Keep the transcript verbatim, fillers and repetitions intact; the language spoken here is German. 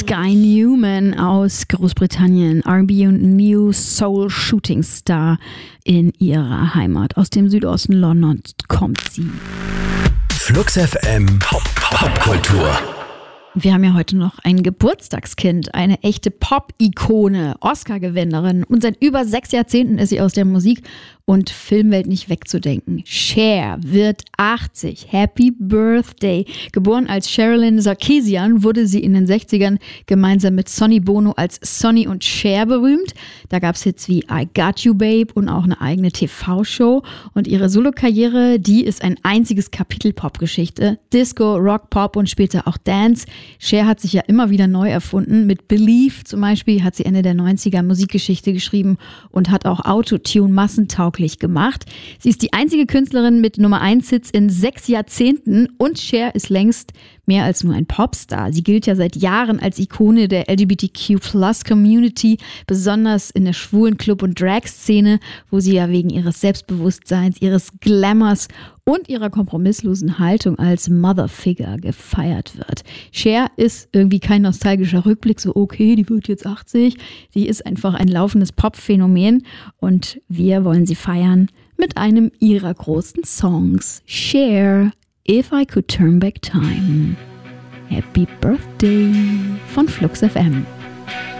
Sky Newman aus Großbritannien, R and B und New Soul Shooting Star in ihrer Heimat. Aus dem Südosten Londons kommt sie. Flux F M Pop Popkultur. Wir haben ja heute noch ein Geburtstagskind, eine echte Pop-Ikone, Oscar-Gewinnerin. Und seit über sechs Jahrzehnten ist sie aus der Musik- und Filmwelt nicht wegzudenken. Cher wird achtzig. Happy Birthday. Geboren als Sherilyn Sarkisian, wurde sie in den sechzigern gemeinsam mit Sonny Bono als Sonny und Cher berühmt. Da gab es Hits wie I Got You Babe und auch eine eigene T V-Show. Und ihre Solokarriere, die ist ein einziges Kapitel Popgeschichte. Disco, Rock, Pop und später auch Dance. Cher hat sich ja immer wieder neu erfunden. Mit Believe zum Beispiel hat sie Ende der neunziger Musikgeschichte geschrieben und hat auch Autotune massentauglich gemacht. Sie ist die einzige Künstlerin mit Nummer eins Hits in sechs Jahrzehnten und Cher ist längst mehr als nur ein Popstar. Sie gilt ja seit Jahren als Ikone der L G B T Q Plus Community, besonders in der schwulen Club- und Drag-Szene, wo sie ja wegen ihres Selbstbewusstseins, ihres Glamours und ihrer kompromisslosen Haltung als Mother-Figure gefeiert wird. Cher ist irgendwie kein nostalgischer Rückblick, so okay, die wird jetzt achtzig. Sie ist einfach ein laufendes Pop-Phänomen und wir wollen sie feiern mit einem ihrer großen Songs. Cher, If I Could Turn Back Time. Happy Birthday von Flux F M.